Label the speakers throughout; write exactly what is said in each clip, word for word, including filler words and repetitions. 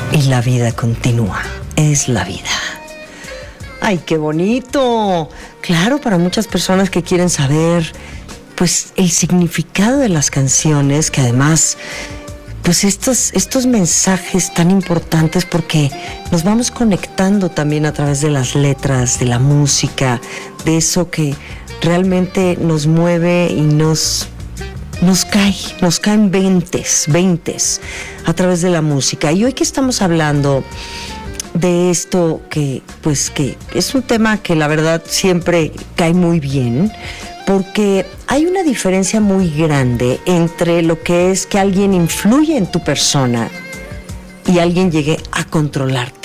Speaker 1: y la vida continúa. Es la vida. ¡Ay, qué bonito! Claro, para muchas personas que quieren saber, pues, el significado de las canciones, que además, pues, estos, estos mensajes tan importantes, porque nos vamos conectando también a través de las letras, de la música, de eso que realmente nos mueve y nos... Nos cae, nos caen veintes, veintes a través de la música. Y hoy que estamos hablando de esto que, pues que es un tema que la verdad siempre cae muy bien, porque hay una diferencia muy grande entre lo que es que alguien influye en tu persona y alguien llegue a controlarte.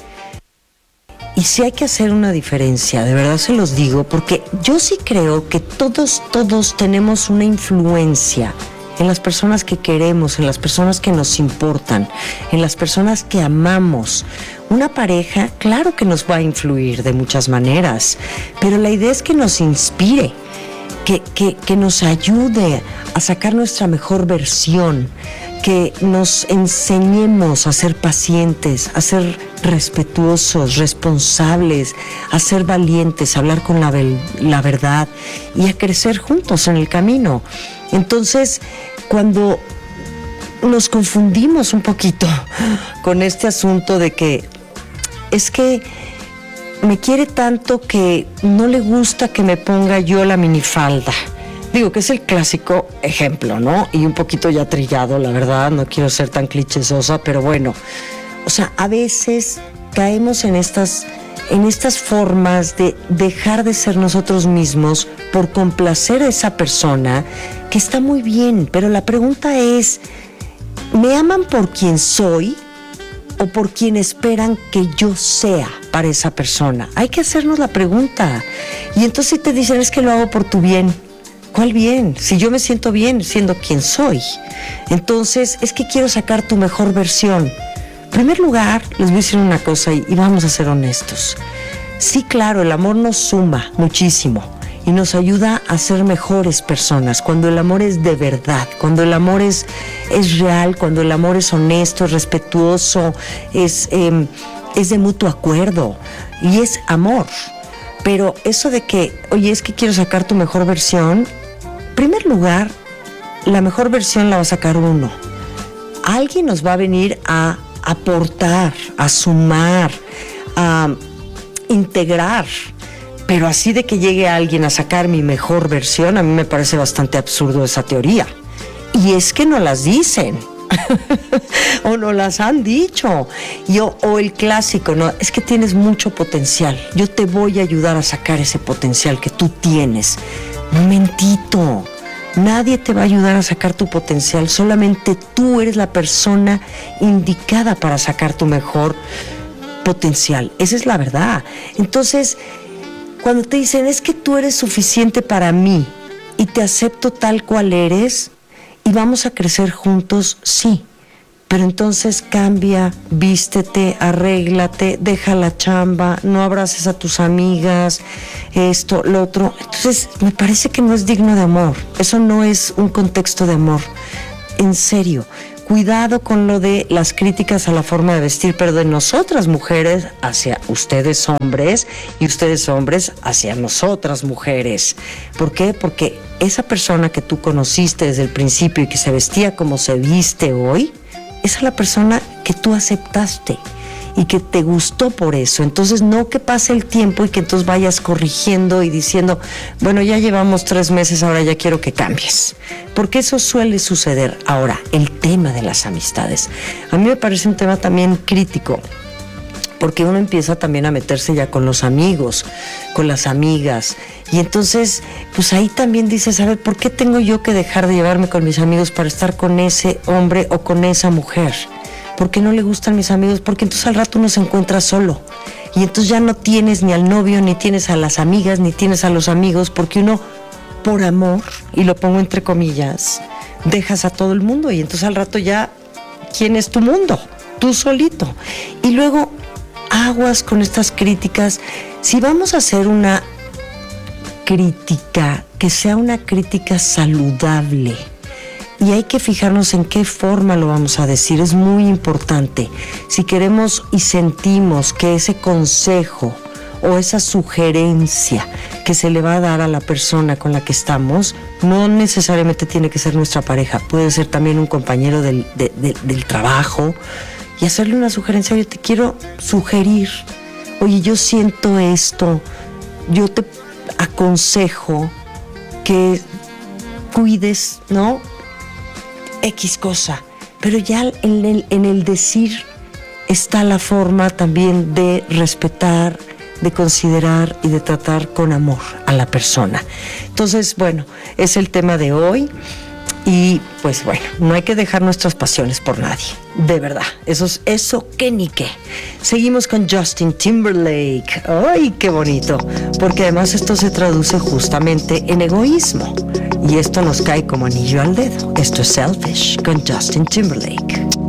Speaker 1: Y sí hay que hacer una diferencia, de verdad se los digo, porque yo sí creo que todos, todos tenemos una influencia en las personas que queremos, en las personas que nos importan, en las personas que amamos. Una pareja, claro que nos va a influir de muchas maneras, pero la idea es que nos inspire, que, que, que nos ayude a sacar nuestra mejor versión, que nos enseñemos a ser pacientes, a ser respetuosos, responsables, a ser valientes, a hablar con la, la verdad y a crecer juntos en el camino. Entonces, cuando nos confundimos un poquito con este asunto de que es que me quiere tanto que no le gusta que me ponga yo la minifalda. Digo que es el clásico ejemplo, ¿no? Y un poquito ya trillado, la verdad, no quiero ser tan clichésosa, pero bueno, o sea, a veces caemos en estas, en estas formas de dejar de ser nosotros mismos por complacer a esa persona, que está muy bien, pero la pregunta es, ¿me aman por quien soy o por quien esperan que yo sea para esa persona? Hay que hacernos la pregunta. Y entonces si te dicen, es que lo hago por tu bien, ¿cuál bien? Si yo me siento bien siendo quien soy. Entonces, es que quiero sacar tu mejor versión. En primer lugar, les voy a decir una cosa y, y vamos a ser honestos. Sí, claro, el amor nos suma muchísimo y nos ayuda a ser mejores personas. Cuando el amor es de verdad, cuando el amor es, es real, cuando el amor es honesto, es respetuoso, es, eh, es de mutuo acuerdo y es amor. Pero eso de que, oye, es que quiero sacar tu mejor versión, en primer lugar, la mejor versión la va a sacar uno. Alguien nos va a venir a aportar, a sumar, a integrar. Pero así de que llegue alguien a sacar mi mejor versión, a mí me parece bastante absurdo esa teoría. Y es que no las dicen. O no las han dicho. Y, o, o el clásico, no, es que tienes mucho potencial, yo te voy a ayudar a sacar ese potencial que tú tienes. Momentito, nadie te va a ayudar a sacar tu potencial, solamente tú eres la persona indicada para sacar tu mejor potencial. Esa es la verdad. Entonces, cuando te dicen, es que tú eres suficiente para mí y te acepto tal cual eres y vamos a crecer juntos, sí. Pero entonces cambia, vístete, arréglate, deja la chamba, no abraces a tus amigas, esto, lo otro. Entonces, me parece que no es digno de amor. Eso no es un contexto de amor. En serio, cuidado con lo de las críticas a la forma de vestir, pero de nosotras mujeres hacia ustedes hombres y ustedes hombres hacia nosotras mujeres. ¿Por qué? Porque esa persona que tú conociste desde el principio y que se vestía como se viste hoy, esa es la persona que tú aceptaste y que te gustó por eso. Entonces, no que pase el tiempo y que entonces vayas corrigiendo y diciendo, bueno, ya llevamos tres meses, ahora ya quiero que cambies. Porque eso suele suceder. Ahora, el tema de las amistades. A mí me parece un tema también crítico, porque uno empieza también a meterse ya con los amigos, con las amigas, y entonces, pues ahí también dices, a ver, ¿por qué tengo yo que dejar de llevarme con mis amigos para estar con ese hombre o con esa mujer? ¿Por qué no le gustan mis amigos? Porque entonces al rato uno se encuentra solo, y entonces ya no tienes ni al novio, ni tienes a las amigas, ni tienes a los amigos, porque uno, por amor, y lo pongo entre comillas, dejas a todo el mundo, y entonces al rato ya, ¿quién es tu mundo? Tú solito. Y luego, aguas con estas críticas. Si vamos a hacer una crítica, que sea una crítica saludable, y hay que fijarnos en qué forma lo vamos a decir. Es muy importante. Si queremos y sentimos que ese consejo o esa sugerencia que se le va a dar a la persona con la que estamos, no necesariamente tiene que ser nuestra pareja, puede ser también un compañero del, de, de, del trabajo, y hacerle una sugerencia. Oye, te quiero sugerir, oye, yo siento esto, yo te aconsejo que cuides, ¿no? X cosa, pero ya en el, en el decir está la forma también de respetar, de considerar y de tratar con amor a la persona. Entonces, bueno, es el tema de hoy. Y pues bueno, no hay que dejar nuestras pasiones por nadie, de verdad. Eso es eso que ni qué. Seguimos con Justin Timberlake. ¡Ay, qué bonito! Porque además esto se traduce justamente en egoísmo. Y esto nos cae como anillo al dedo. Esto es Selfish con Justin Timberlake.